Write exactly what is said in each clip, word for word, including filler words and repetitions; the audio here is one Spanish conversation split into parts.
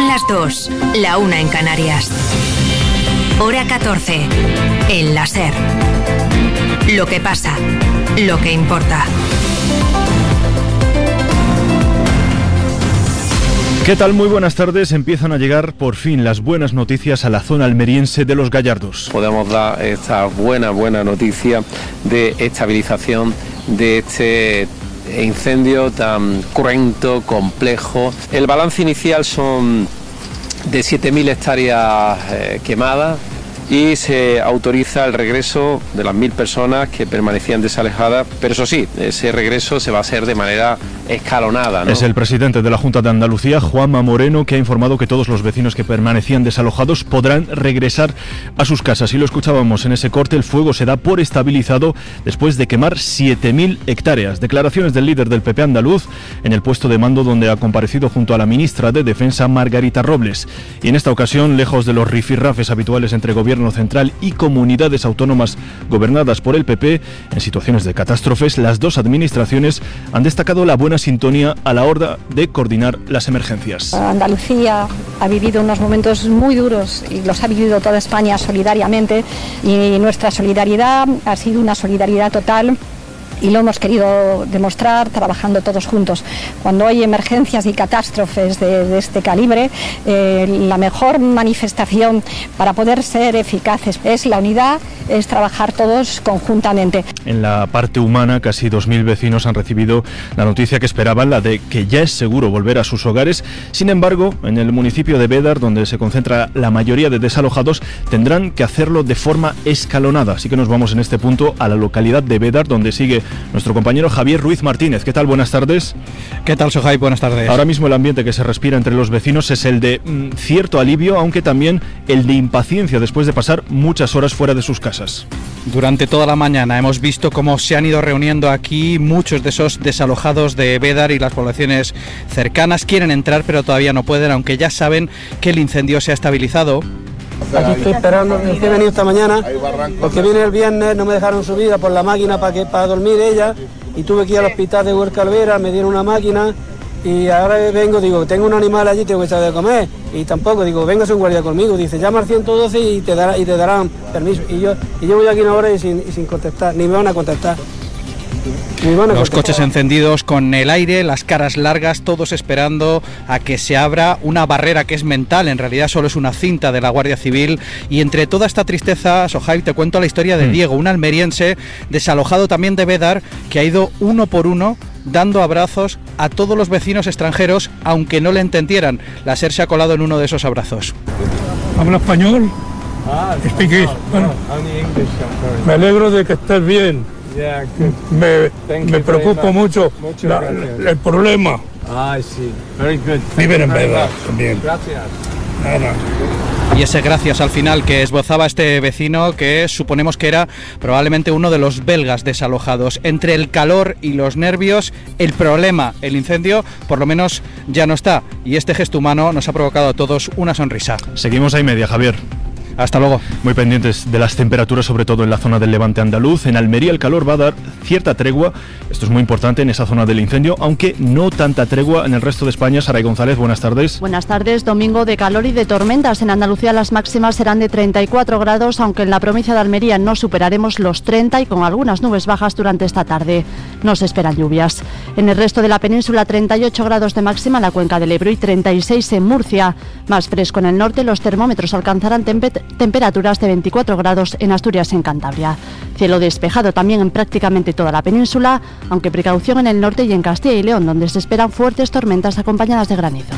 Son las dos, la una en Canarias. Hora catorce, en la SER. Lo que pasa, lo que importa. ¿Qué tal? Muy buenas tardes. Empiezan a llegar por fin las buenas noticias a la zona almeriense de Los Gallardos. Podemos dar esta buena, buena noticia de estabilización de este incendio tan cruento, complejo. El balance inicial son de siete mil hectáreas eh, quemadas y se autoriza el regreso de las mil personas que permanecían desalojadas, pero eso sí, ese regreso se va a hacer de manera escalonada, ¿no? Es el presidente de la Junta de Andalucía, Juanma Moreno, que ha informado que todos los vecinos que permanecían desalojados podrán regresar a sus casas. Y lo escuchábamos en ese corte, el fuego se da por estabilizado después de quemar siete mil hectáreas. Declaraciones del líder del P P andaluz en el puesto de mando donde ha comparecido junto a la ministra de Defensa, Margarita Robles. Y en esta ocasión, lejos de los rifirrafes habituales entre gobierno central y comunidades autónomas gobernadas por el P P, en situaciones de catástrofes, las dos administraciones han destacado la buena sintonía a la hora de coordinar las emergencias. Andalucía ha vivido unos momentos muy duros y los ha vivido toda España solidariamente, y nuestra solidaridad ha sido una solidaridad total. Y lo hemos querido demostrar trabajando todos juntos. Cuando hay emergencias y catástrofes de, de este calibre, eh, la mejor manifestación para poder ser eficaces es la unidad, es trabajar todos conjuntamente. En la parte humana, casi dos mil vecinos han recibido la noticia que esperaban, la de que ya es seguro volver a sus hogares. Sin embargo, en el municipio de Bédar, donde se concentra la mayoría de desalojados, tendrán que hacerlo de forma escalonada. Así que nos vamos en este punto a la localidad de Bédar, donde sigue nuestro compañero Javier Ruiz Martínez. ¿Qué tal? Buenas tardes. ¿Qué tal, Sohai? Buenas tardes. Ahora mismo el ambiente que se respira entre los vecinos es el de mm, cierto alivio, aunque también el de impaciencia después de pasar muchas horas fuera de sus casas. Durante toda la mañana hemos visto cómo se han ido reuniendo aquí muchos de esos desalojados de Bédar y las poblaciones cercanas. Quieren entrar, pero todavía no pueden, aunque ya saben que el incendio se ha estabilizado. Aquí estoy esperando, he venido esta mañana porque vine el viernes, no me dejaron subir por la máquina para que para dormir ella, y tuve que ir al hospital de Huerca Alvera, me dieron una máquina y ahora vengo, digo, tengo un animal allí, tengo que saber de comer, y tampoco, digo, véngase un guardia conmigo, dice, llama al ciento doce y te, dará, y te darán permiso, y yo, y yo voy aquí una hora y sin, y sin contestar, ni me van a contestar. Los coches encendidos con el aire, las caras largas, todos esperando a que se abra una barrera que es mental, en realidad solo es una cinta de la Guardia Civil. Y entre toda esta tristeza, Sohai, te cuento la historia de Diego, un almeriense desalojado también de Bédar, que ha ido uno por uno dando abrazos a todos los vecinos extranjeros, aunque no le entendieran. La SER se ha colado en uno de esos abrazos. ¿Habla español? Ah, Speak bueno, me alegro de que estés bien. Yeah, good. Me, me preocupa mucho la, el problema. Ah, sí. Very good. Viven en Bédar también. Gracias. Nada. Y ese gracias al final que esbozaba este vecino, que suponemos que era probablemente uno de los belgas desalojados. Entre el calor y los nervios, el problema, el incendio, por lo menos ya no está. Y este gesto humano nos ha provocado a todos una sonrisa. Seguimos ahí media, Javier. Hasta luego. Muy pendientes de las temperaturas, sobre todo en la zona del levante andaluz. En Almería el calor va a dar cierta tregua, esto es muy importante en esa zona del incendio, aunque no tanta tregua en el resto de España. Saray González, buenas tardes. Buenas tardes. Domingo de calor y de tormentas. En Andalucía las máximas serán de treinta y cuatro grados, aunque en la provincia de Almería no superaremos los treinta y con algunas nubes bajas durante esta tarde. No se esperan lluvias. En el resto de la península treinta y ocho grados de máxima en la cuenca del Ebro y treinta y seis en Murcia. Más fresco en el norte, los termómetros alcanzarán tempe- temperaturas de veinticuatro grados en Asturias y en Cantabria. Cielo despejado también en prácticamente toda la península, aunque precaución en el norte y en Castilla y León, donde se esperan fuertes tormentas acompañadas de granizo.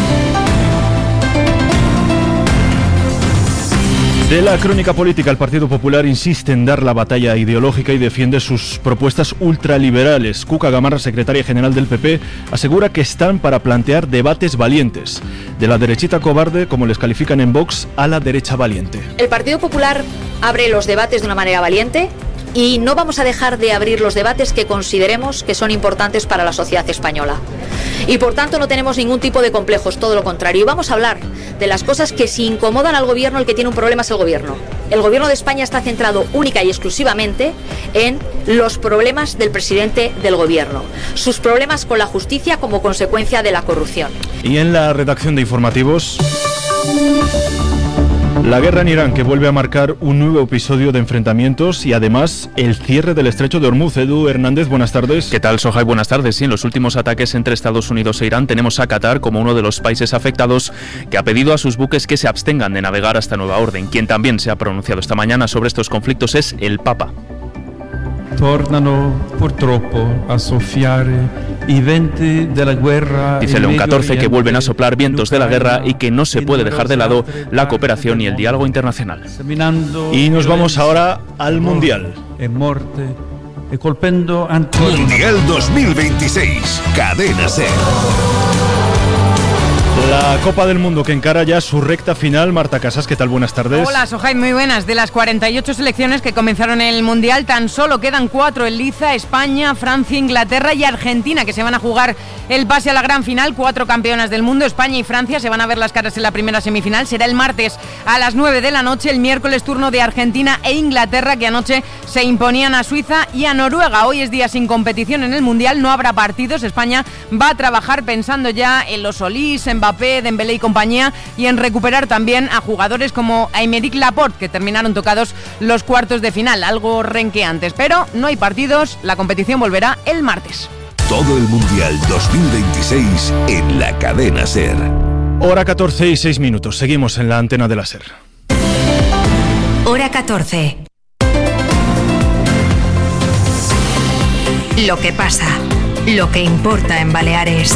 De la crónica política, el Partido Popular insiste en dar la batalla ideológica y defiende sus propuestas ultraliberales. Cuca Gamarra, secretaria general del P P, asegura que están para plantear debates valientes. De la derechita cobarde, como les califican en Vox, a la derecha valiente. El Partido Popular abre los debates de una manera valiente, y no vamos a dejar de abrir los debates que consideremos que son importantes para la sociedad española. Y por tanto no tenemos ningún tipo de complejos, todo lo contrario. Y vamos a hablar de las cosas que si incomodan al gobierno, el que tiene un problema es el gobierno. El gobierno de España está centrado única y exclusivamente en los problemas del presidente del gobierno, sus problemas con la justicia como consecuencia de la corrupción. Y en la redacción de informativos, la guerra en Irán, que vuelve a marcar un nuevo episodio de enfrentamientos y además el cierre del estrecho de Hormuz. Edu Hernández, buenas tardes. ¿Qué tal, Sohai? Buenas tardes. Sí, en los últimos ataques entre Estados Unidos e Irán tenemos a Qatar como uno de los países afectados, que ha pedido a sus buques que se abstengan de navegar hasta nueva orden. Quien también se ha pronunciado esta mañana sobre estos conflictos es el Papa. Tornano purtroppo a soffiare i venti della guerra. Dice León catorce que vuelven a soplar vientos de la guerra y que no se puede dejar de lado la cooperación y el diálogo internacional. Y nos vamos ahora al Mundial. Mundial dos mil veintiséis, Cadena SER. La Copa del Mundo que encara ya su recta final. Marta Casas, ¿qué tal? Buenas tardes. Hola, Sohai, muy buenas. De las cuarenta y ocho selecciones que comenzaron el Mundial, tan solo quedan cuatro en liza: España, Francia, Inglaterra y Argentina, que se van a jugar el pase a la gran final. Cuatro campeonas del mundo, España y Francia, se van a ver las caras en la primera semifinal. Será el martes a las nueve de la noche. El miércoles turno de Argentina e Inglaterra, que anoche se imponían a Suiza y a Noruega. Hoy es día sin competición en el Mundial, no habrá partidos. España va a trabajar pensando ya en los Solís, en Mbappé, Dembélé y compañía, y en recuperar también a jugadores como Aymeric Laporte, que terminaron tocados los cuartos de final, algo renqueantes, pero no hay partidos. La competición volverá el martes. Todo el Mundial dos mil veintiséis en la Cadena SER. Hora catorce y seis minutos. Seguimos en la antena de la SER. Hora catorce. Lo que pasa, lo que importa en Baleares.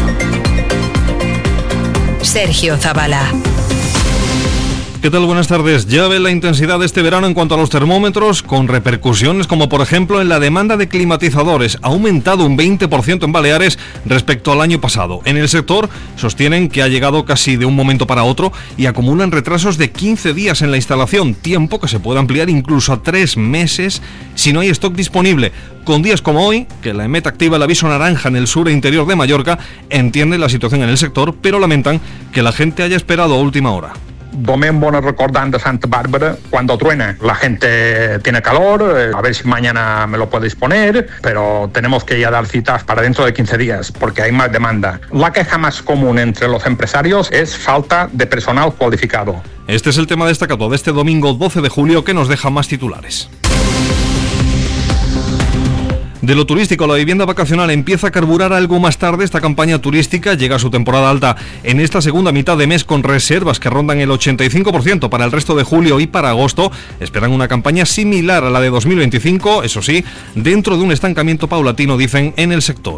Sergio Zavala. ¿Qué tal? Buenas tardes. Ya ve la intensidad de este verano en cuanto a los termómetros, con repercusiones como por ejemplo en la demanda de climatizadores. Ha aumentado un veinte por ciento en Baleares respecto al año pasado. En el sector sostienen que ha llegado casi de un momento para otro y acumulan retrasos de quince días en la instalación, tiempo que se puede ampliar incluso a tres meses si no hay stock disponible. Con días como hoy, que la EMET activa el aviso naranja en el sur e interior de Mallorca, entienden la situación en el sector, pero lamentan que la gente haya esperado a última hora. Domingo nos recordan de Santa Bárbara cuando truena. La gente tiene calor, a ver si mañana me lo podéis poner, pero tenemos que ya dar citas para dentro de quince días porque hay más demanda. La queja más común entre los empresarios es falta de personal cualificado. Este es el tema destacado de este domingo doce de julio, que nos deja más titulares. De lo turístico, la vivienda vacacional empieza a carburar algo más tarde. Esta campaña turística llega a su temporada alta en esta segunda mitad de mes, con reservas que rondan el ochenta y cinco por ciento para el resto de julio, y para agosto esperan una campaña similar a la de dos mil veinticinco, eso sí, dentro de un estancamiento paulatino, dicen, en el sector.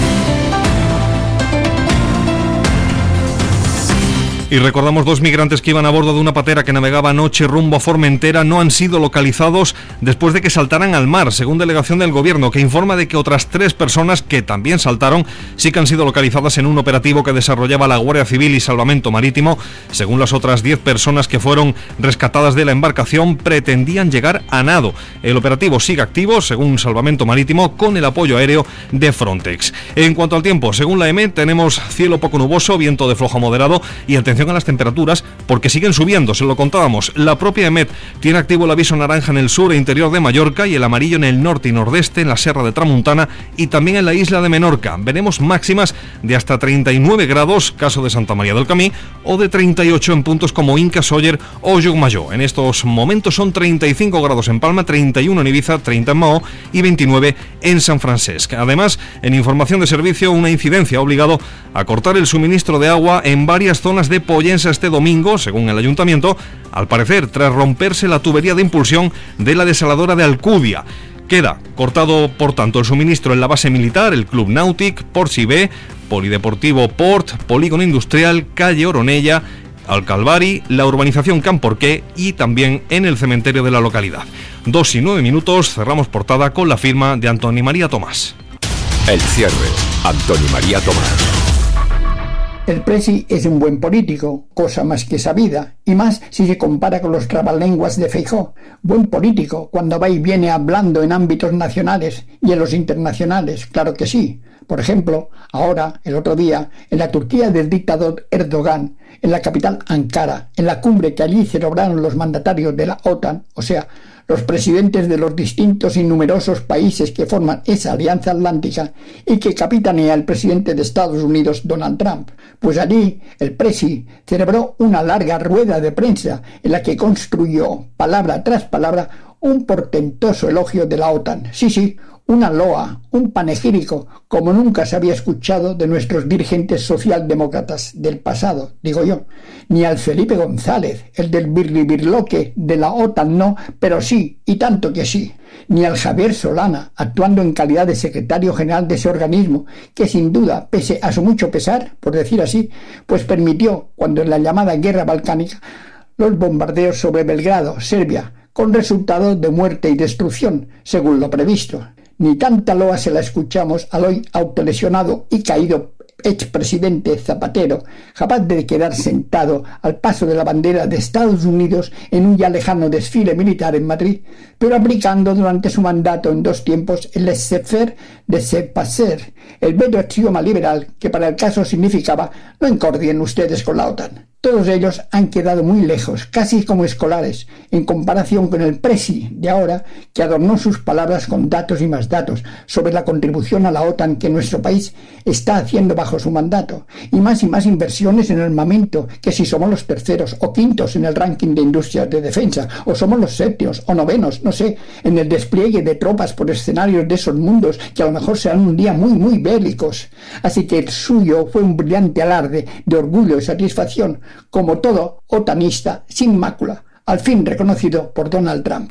Y recordamos, dos migrantes que iban a bordo de una patera que navegaba anoche rumbo a Formentera no han sido localizados después de que saltaran al mar, según delegación del gobierno, que informa de que otras tres personas que también saltaron sí que han sido localizadas en un operativo que desarrollaba la Guardia Civil y Salvamento Marítimo. Según las otras diez personas que fueron rescatadas de la embarcación, pretendían llegar a nado. El operativo sigue activo, según Salvamento Marítimo, con el apoyo aéreo de Frontex. En cuanto al tiempo, según la EMET, tenemos cielo poco nuboso, viento de flojo a moderado y atención a las temperaturas porque siguen subiendo, se lo contábamos. La propia EMET tiene activo el aviso naranja en el sur e interior de Mallorca y el amarillo en el norte y nordeste, en la Serra de Tramuntana y también en la isla de Menorca. Veremos máximas de hasta treinta y nueve grados, caso de Santa María del Camí, o de treinta y ocho en puntos como Inca, Sóller o Llucmajor. En estos momentos son treinta y cinco grados en Palma, treinta y uno en Ibiza, treinta en Mahó y veintinueve en San Francesc. Además, en información de servicio, una incidencia ha obligado a cortar el suministro de agua en varias zonas de Pollensa este domingo, según el ayuntamiento, al parecer tras romperse la tubería de impulsión de la desaladora de Alcudia. Queda cortado, por tanto, el suministro en la base militar, el Club Náutic, Port Sibé, Polideportivo Port, Polígono Industrial, Calle Oronella, al Calvari, la urbanización Camporqué y también en el cementerio de la localidad. Dos y nueve minutos, cerramos portada con la firma de Antoni María Tomás. El cierre, Antoni María Tomás. El presi es un buen político, cosa más que sabida, y más si se compara con los trabalenguas de Feijóo. Buen político cuando va y viene hablando en ámbitos nacionales y en los internacionales, claro que sí. Por ejemplo, ahora, el otro día, en la Turquía del dictador Erdogan, en la capital Ankara, en la cumbre que allí celebraron los mandatarios de la OTAN, o sea, los presidentes de los distintos y numerosos países que forman esa alianza atlántica y que capitanea el presidente de Estados Unidos, Donald Trump. Pues allí el presi celebró una larga rueda de prensa en la que construyó, palabra tras palabra, un portentoso elogio de la OTAN. Sí, sí, una loa, un panegírico, como nunca se había escuchado de nuestros dirigentes socialdemócratas del pasado, digo yo. Ni al Felipe González, el del birlibirloque de la OTAN no, pero sí, y tanto que sí. Ni al Javier Solana, actuando en calidad de secretario general de ese organismo, que sin duda, pese a su mucho pesar, por decir así, pues permitió, cuando en la llamada guerra balcánica, los bombardeos sobre Belgrado, Serbia, con resultados de muerte y destrucción, según lo previsto. Ni tanta loa se la escuchamos al hoy autolesionado y caído expresidente Zapatero, capaz de quedar sentado al paso de la bandera de Estados Unidos en un ya lejano desfile militar en Madrid, pero aplicando durante su mandato en dos tiempos el laissez-faire de laissez-passer, el bello axioma liberal que para el caso significaba no encordien ustedes con la OTAN. Todos ellos han quedado muy lejos, casi como escolares, en comparación con el presi de ahora, que adornó sus palabras con datos y más datos sobre la contribución a la OTAN que nuestro país está haciendo bajo su mandato, y más y más inversiones en armamento, que si somos los terceros o quintos en el ranking de industrias de defensa, o somos los séptimos o novenos, no sé, en el despliegue de tropas por escenarios de esos mundos que a lo mejor serán un día muy, muy bélicos. Así que el suyo fue un brillante alarde de orgullo y satisfacción, como todo otanista sin mácula, al fin reconocido por Donald Trump.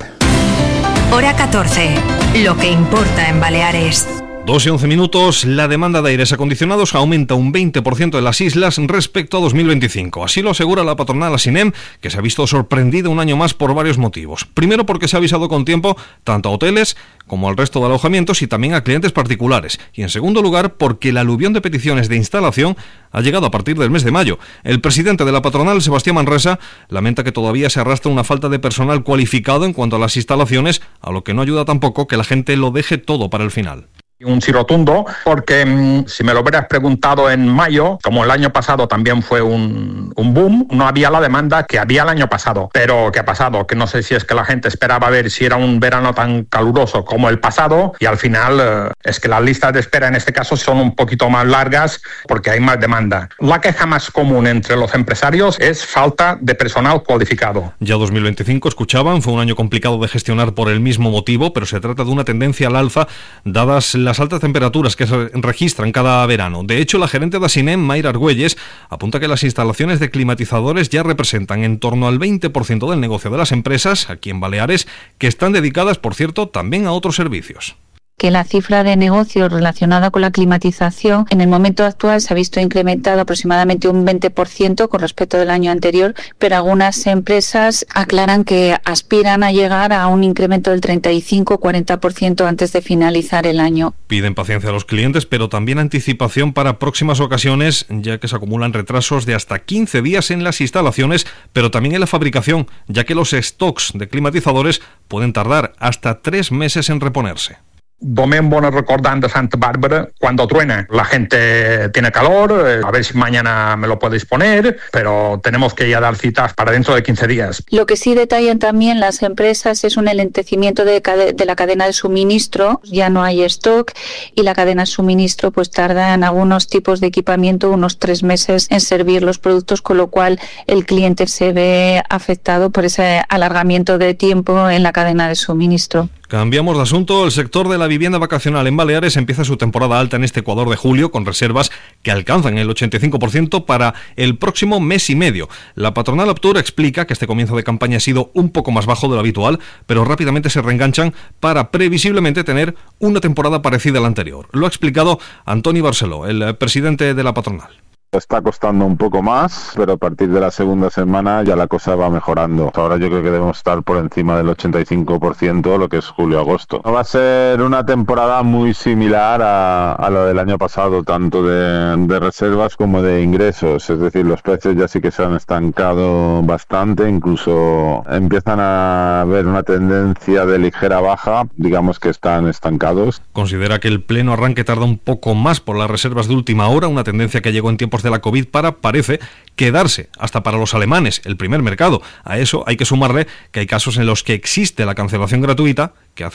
Hora catorce. Lo que importa en Baleares. Dos y once minutos, la demanda de aires acondicionados aumenta un veinte por ciento en las islas respecto a dos mil veinticinco. Así lo asegura la patronal Asinem, que se ha visto sorprendida un año más por varios motivos. Primero, porque se ha avisado con tiempo tanto a hoteles como al resto de alojamientos y también a clientes particulares. Y en segundo lugar, porque el aluvión de peticiones de instalación ha llegado a partir del mes de mayo. El presidente de la patronal, Sebastián Manresa, lamenta que todavía se arrastra una falta de personal cualificado en cuanto a las instalaciones, a lo que no ayuda tampoco que la gente lo deje todo para el final. Un sí rotundo, porque mmm, si me lo hubieras preguntado en mayo, como el año pasado también fue un, un boom, no había la demanda que había el año pasado. Pero ¿qué ha pasado? Que no sé si es que la gente esperaba ver si era un verano tan caluroso como el pasado, y al final eh, es que las listas de espera en este caso son un poquito más largas porque hay más demanda. La queja más común entre los empresarios es falta de personal cualificado. Ya dos mil veinticinco, escuchaban, fue un año complicado de gestionar por el mismo motivo, pero se trata de una tendencia al alza dadas las altas temperaturas que se registran cada verano. De hecho, la gerente de Asinem, Mayra Argüelles, apunta que las instalaciones de climatizadores ya representan en torno al veinte por ciento del negocio de las empresas aquí en Baleares, que están dedicadas, por cierto, también a otros servicios. Que la cifra de negocio relacionada con la climatización en el momento actual se ha visto incrementada aproximadamente un veinte por ciento con respecto del año anterior, pero algunas empresas aclaran que aspiran a llegar a un incremento del treinta y cinco a cuarenta por ciento antes de finalizar el año. Piden paciencia a los clientes, pero también anticipación para próximas ocasiones, ya que se acumulan retrasos de hasta quince días en las instalaciones, pero también en la fabricación, ya que los stocks de climatizadores pueden tardar hasta tres meses en reponerse. Domen bona recordando Santa Bárbara, cuando truena la gente tiene calor, a ver si mañana me lo podéis poner, pero tenemos que ya dar citas para dentro de quince días. Lo que sí detallan también las empresas es un enlentecimiento de, de la cadena de suministro, ya no hay stock y la cadena de suministro pues tarda en algunos tipos de equipamiento unos tres meses en servir los productos, con lo cual el cliente se ve afectado por ese alargamiento de tiempo en la cadena de suministro. Cambiamos de asunto. El sector de la vivienda vacacional en Baleares empieza su temporada alta en este Ecuador de julio, con reservas que alcanzan el ochenta y cinco por ciento para el próximo mes y medio. La patronal Aptur explica que este comienzo de campaña ha sido un poco más bajo de lo habitual, pero rápidamente se reenganchan para previsiblemente tener una temporada parecida a la anterior. Lo ha explicado Antoni Barceló, el presidente de la patronal. Está costando un poco más, pero a partir de la segunda semana ya la cosa va mejorando. Ahora yo creo que debemos estar por encima del ochenta y cinco por ciento, lo que es julio-agosto. Va a ser una temporada muy similar a, a lo del año pasado, tanto de, de reservas como de ingresos. Es decir, los precios ya sí que se han estancado bastante, incluso empiezan a haber una tendencia de ligera baja, digamos que están estancados. Considera que el pleno arranque tarda un poco más por las reservas de última hora, una tendencia que llegó en tiempos de la COVID para, parece, quedarse hasta para los alemanes, el primer mercado. A eso hay que sumarle que hay casos en los que existe la cancelación gratuita, que hace